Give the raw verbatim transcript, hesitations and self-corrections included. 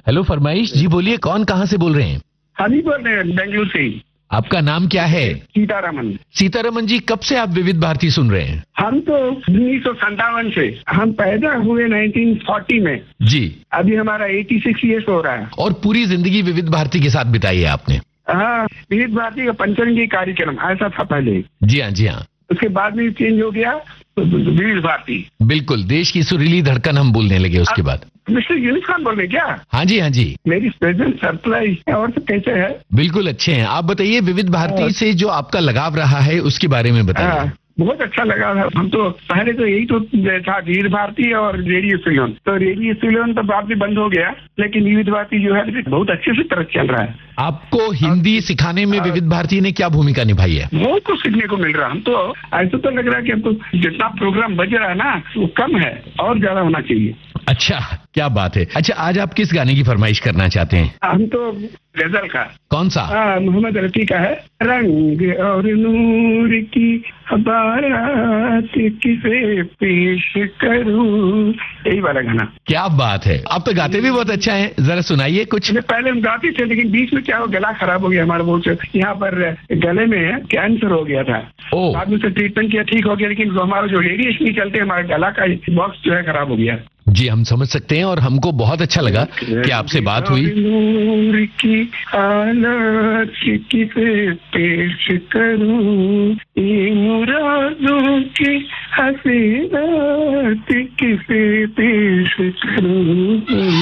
Hello फरमाइश जी, बोलिए कौन कहाँ से बोल रहे हैं? हम ही बोल रहे हैं बेंगलुरु से ही। आपका नाम क्या है? सीतारमन। सीतारमन जी, कब से आप विविध भारती सुन रहे हैं? हम तो उन्नीस सौ संतावन से, हम पैदा हुए नाइनटीन फोर्टी में। जी। अभी हमारा छियासी ईयर्स हो रहा है। और पूरी जिंदगी विविध भारती के साथ बिताई है आपने? हाँ, विविध भारती का पंचरंगी कार्यक्रम ऐसा था पहले। जी हाँ, जी हाँ। उसके बाद में चेंज हो गया तो विविध भारती। बिल्कुल, देश की सुरीली धड़कन हम बोलने लगे उसके बाद। मिस्टर यूनिस खान बोल रहे क्या? हाँ जी, हाँ जी। मेरी प्रेजेंट सरप्राइज है। और सब कैसे है? बिल्कुल अच्छे हैं। आप बताइए, विविध भारती से जो आपका लगाव रहा है उसके बारे में बताइए। बहुत अच्छा लगा था। हम तो पहले तो यही तो था, विविध भारती और रेडियो सिलोन। तो रेडियो सिलोन तो बाद में बंद हो गया, लेकिन विविध भारती जो है बहुत अच्छे से तरक्की चल रहा है। आपको हिंदी सिखाने में विविध भारती ने क्या भूमिका निभाई है? बहुत कुछ सीखने को मिल रहा है। हम तो ऐसा तो लग रहा है कि हमको जितना प्रोग्राम बज रहा है ना वो कम है और ज्यादा होना चाहिए। अच्छा, क्या बात है। अच्छा, आज आप किस गाने की फरमाइश करना चाहते हैं? हम तो गजल का। कौन सा? हाँ, मोहम्मद रफी का है। रंग और नूर की बारात किसे पेश करूं, यही वाला गाना। क्या बात है, आप तो गाते भी बहुत अच्छा है। जरा सुनाइए कुछ। पहले हम गाते थे, लेकिन बीच में क्या हो, गला खराब हो गया हमारा। वो यहाँ पर गले में कैंसर हो गया था। बाद में से ट्रीटमेंट किया, ठीक हो गया, लेकिन हमारा जो रेडिएशन चलते हमारे गला का बॉक्स जो है खराब हो गया। जी, हम समझ सकते हैं और हमको बहुत अच्छा लगा कि आपसे बात हुई। नूर की हालत किसे पेश करूं, ये मुरादों की हसीनात किसे पेश करूं।